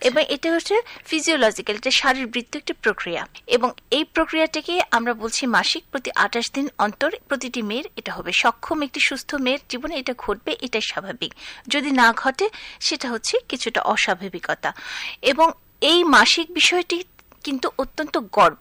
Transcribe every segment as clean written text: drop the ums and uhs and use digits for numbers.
এবং এটা হচ্ছে ফিজিওলজিক্যাল, এটা শারীরবৃত্তীয় একটি প্রক্রিয়া, এবং এই প্রক্রিয়াটাকে আমরা বলছি মাসিক প্রতি 28 দিন অন্তর প্রতিটি মেয়ের এটা হবে। সক্ষম একটি সুস্থ মেয়ের জীবনে এটা ঘটবে, এটাই স্বাভাবিক। যদি না ঘটে সেটা হচ্ছে কিছুটা অস্বাভাবিকতা। এবং এই মাসিক বিষয়টি কিন্তু অত্যন্ত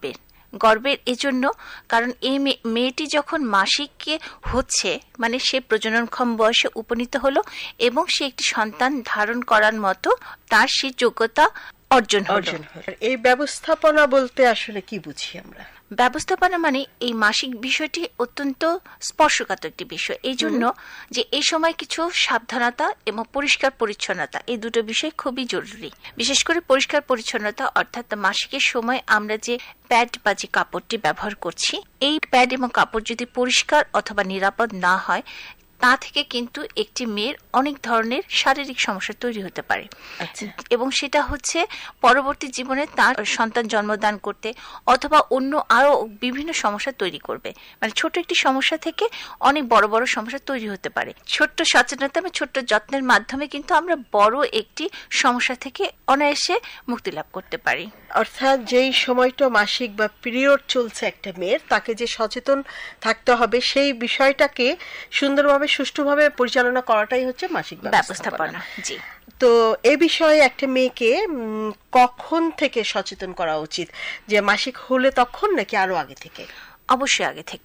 গর্বের এজন্য, কারণ এই মেয়েটি যখন মাসিককে হচ্ছে মানে সে প্রজননক্ষম বয়সে উপনীত হলো এবং সে একটি সন্তান ধারণ করার মতো তার সেই যোগ্যতা অর্জন হলো। এই ব্যবস্থাপনা বলতে আসলে কি বুঝি আমরা? ব্যবস্থাপনা মানে এই মাসিক বিষয়টি অত্যন্ত স্পর্শকাতর একটি বিষয়, এই জন্য যে এই সময় কিছু সাবধানতা এবং পরিষ্কার পরিচ্ছন্নতা, এই দুটো বিষয় খুবই জরুরি। বিশেষ করে পরিষ্কার পরিচ্ছন্নতা, অর্থাৎ মাসিকের সময় আমরা যে প্যাড বা যে কাপড়টি ব্যবহার করছি, এই প্যাড এবং কাপড় যদি পরিষ্কার অথবা নিরাপদ না হয়, তা থেকে কিন্তু একটি মেয়ের অনেক ধরনের শারীরিক সমস্যা তৈরি হতে পারে। এবং সেটা হচ্ছে পরবর্তী জীবনে তার সন্তান জন্মদান করতে অথবা অন্য আরো বিভিন্ন সমস্যা তৈরি করবে। মানে ছোট একটি সমস্যা থেকে অনেক বড় বড় সমস্যা তৈরি হতে পারে। ছোট্ট সচেতনতা এবং ছোট্ট যত্নের মাধ্যমে কিন্তু আমরা বড় একটি সমস্যা থেকে অনায়াসে মুক্তি লাভ করতে পারি। অর্থাৎ যেই সময়টা মাসিক বা পিরিয়ড চলছে একটা মেয়ের, তাকে যে সচেতন থাকতে হবে সেই বিষয়টাকে সুন্দরভাবে সুষ্ঠুভাবে পরিচালনা করাটাই হচ্ছে মাসিক ব্যবস্থাপনা। জি। তো এ বিষয়ে একটা মেয়েকে কখন থেকে সচেতন করা উচিত? যে মাসিক হলে তখন নাকি আরো আগে থেকে? অবশ্যই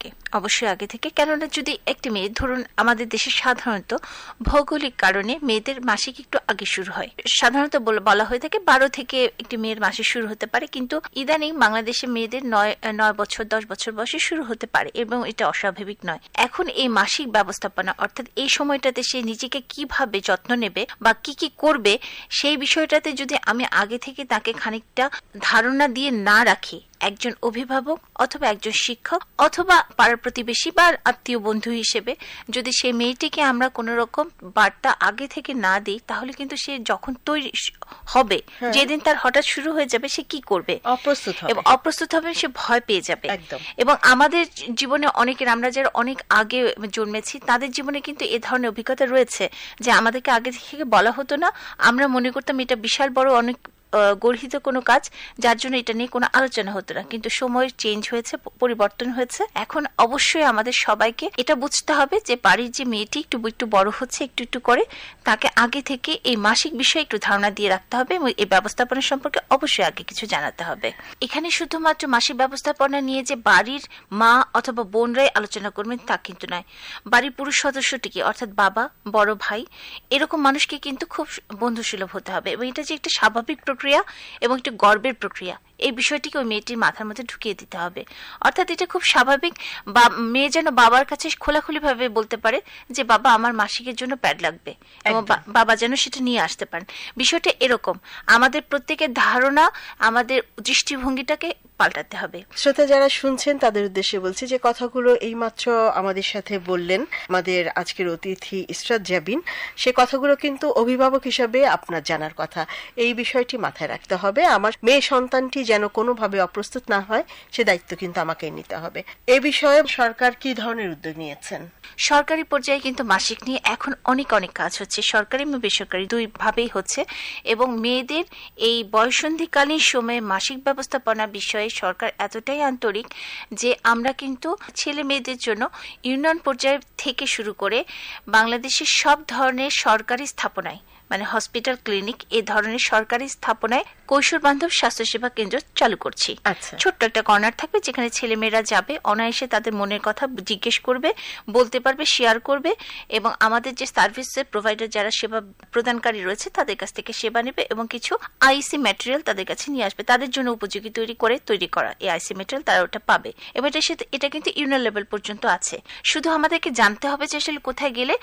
আগে থেকে। কেননা যদি একটি মেয়ে, ধরুন আমাদের দেশে সাধারণত ভৌগোলিক কারণে মেয়েদের মাসিক একটু আগে শুরু হয়, সাধারণত বলা হয়ে থাকে 12 থেকে একটি মেয়ের মাসিক শুরু হতে পারে, কিন্তু ইদানিং বাংলাদেশে মেয়েদের 9 বছর 10 বছর বয়সে শুরু হতে পারে, এবং এটা অস্বাভাবিক নয়। এখন এই মাসিক ব্যবস্থাপনা, অর্থাৎ এই সময়টাতে সে নিজেকে কিভাবে যত্ন নেবে বা কি করবে, সেই বিষয়টাতে যদি আমি আগে থেকে তাকে খানিকটা ধারণা দিয়ে না রাখি, একজন অভিভাবক অথবা একজন শিক্ষক অথবা পাড়ার প্রতিবেশী বা আত্মীয় বন্ধু হিসেবে যদি সেই মেয়েটিকে আমরা কোন রকম বার্তা আগে থেকে না দিই, তাহলে কিন্তু সে যখন তৈরি হবে, যেদিন তার হঠাৎ শুরু হয়ে যাবে, সে কি করবে? অপ্রস্তুত হবে, সে ভয় পেয়ে যাবে। এবং আমাদের জীবনে অনেকের, আমরা যারা অনেক আগে জন্মেছি, তাদের জীবনে কিন্তু এ ধরনের অভিজ্ঞতা রয়েছে যে আমাদেরকে আগে থেকে বলা হতো না, আমরা মনে করতাম এটা বিশাল বড় অনেক গর্হিত কোনো কাজ, যার জন্য এটা নিয়ে কোনো আলোচনা হতো না। কিন্তু সময় চেঞ্জ হয়েছে, পরিবর্তন হয়েছে। এখন অবশ্যই আমাদের সবাইকে এটা বুঝতে হবে যে বাড়ির যে মেয়েটি একটু বড় হচ্ছে, একটু করে, তাকে আগে থেকে এই মাসিক বিষয়ে একটু ধারণা দিয়ে রাখতে হবে এবং এই ব্যবস্থাপনা সম্পর্কে অবশ্যই আগে কিছু জানাতে হবে। এখানে শুধুমাত্র মাসিক ব্যবস্থাপনা নিয়ে যে বাড়ির মা অথবা বোনরাই আলোচনা করবেন তা কিন্তু নয়। বাড়ির পুরুষ সদস্যটিকে, অর্থাৎ বাবা, বড় ভাই, এরকম মানুষকে কিন্তু খুব বন্ধুসুলভ হতে হবে, এবং এটা যে একটা স্বাভাবিক প্রক্রিয়া এবং একটি গর্বের প্রক্রিয়া, এই বিষয়টিকে ওই মেয়েটির মাথার মধ্যে ঢুকিয়ে দিতে হবে। অর্থাৎ এটা খুব স্বাভাবিক, বা মেয়ে যেন বাবার কাছে খোলাখুলি ভাবে বলতে পারে যে বাবা, আমার মাসিকের জন্য প্যাড লাগবে, এবং বাবা যেন সেটা নিয়ে আসতে পারেন। বিষয়টা এরকম। আমাদের প্রত্যেকের ধারণা, আমাদের দৃষ্টিভঙ্গিটাকে পাল্টাতে হবে। শ্রোতা যারা শুনছেন তাদের উদ্দেশ্যে বলছি যে কথাগুলো এইমাত্র আমাদের সাথে বললেন আমাদের আজকের অতিথি ইসরাত জাবিন, সে কথাগুলো কিন্তু অভিভাবক হিসাবে আপনার জানার কথা। এই বিষয়টি মাথায় রাখতে হবে, আমার মেয়ে সন্তানটি যেন কোনোভাবে অপ্রস্তুত না হয়, সে দায়িত্ব কিন্তু আমাকে নিতে হবে। এ বিষয়ে সরকার কি ধরনের উদ্যোগ নিয়েছেন? সরকারি পর্যায়ে কিন্তু মাসিক নিয়ে এখন অনেক কাজ হচ্ছে, সরকারি এবং বেসরকারি দুই ভাবেই হচ্ছে। এবং মেয়েদের এই বয়ঃসন্ধিকালীন সময়ে মাসিক ব্যবস্থাপনা বিষয়ে সরকার এতটাই আন্তরিক যে আমরা কিন্তু ছেলে মেয়েদের জন্য ইউনিয়ন পর্যায় থেকে শুরু করে বাংলাদেশের সব ধরনের সরকারি স্থাপনায়, মানে হসপিটাল, ক্লিনিক, এই ধরনের সরকারি স্থাপনায় কৈশোর বান্ধব স্বাস্থ্যসেবা কেন্দ্র চালু করছি। ছোট্ট একটা কর্নার থাকবে যেখানে ছেলেমেয়েরা যাবে, অনায়াসে তাদের মনের কথা জিজ্ঞেস করবে, বলতে পারবে, শেয়ার করবে, এবং আমাদের যে সার্ভিস প্রোভাইডার যারা সেবা প্রদানকারী রয়েছে তাদের কাছ থেকে সেবা নেবে, এবং কিছু আইসি ম্যাটেরিয়াল তাদের কাছে নিয়ে আসবে, তাদের জন্য উপযোগী তৈরি করা এই আইসি ম্যাটেরিয়াল তারা ওটা পাবে। এবং এটা কিন্তু ইউনিয়ন লেভেল পর্যন্ত আছে। শুধু আমাদেরকে জানতে হবে যে আসলে কোথায় গেলে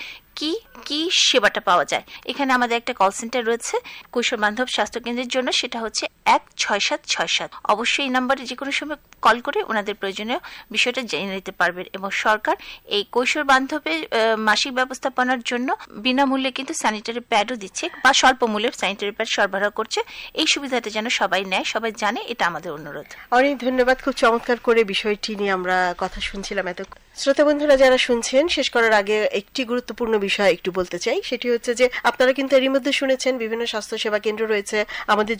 কি সেবাটা পাওয়া যায়। এখানে আমাদের একটা কল সেন্টার রয়েছে কৈশোর বান্ধব স্বাস্থ্য কেন্দ্রের জন্য, সেটা হচ্ছে 16767। অবশ্যই এই নাম্বারে যে কোনো সময় কল করে ওনাদের প্রয়োজনীয় বিষয়টা জেনে নিতে পারবেন। এবং সরকার এই কৈশোর বান্ধবের মাসিক ব্যবস্থাপনার জন্য বিনামূল্যে কিন্তু স্যানিটারি প্যাডও দিচ্ছে, বা স্বল্প মূল্যে স্যানিটারি প্যাড সরবরাহ করছে। এই সুবিধাটা যেন সবাই নেয়, সবাই জানে, এটা আমাদের অনুরোধ। অনেক ধন্যবাদ। খুব চমৎকার করে বিষয়টি নিয়ে আমরা কথা শুনছিলাম। এত শ্রোতা বন্ধুরা যারা শুনছেন, শেষ করার আগে একটি গুরুত্বপূর্ণ বিষয় একটু বলতে চাই, সেটি হচ্ছে যে আপনারা কিন্তু এরই মধ্যে শুনেছেন বিভিন্ন স্বাস্থ্য সেবা কেন্দ্র রয়েছে আমাদের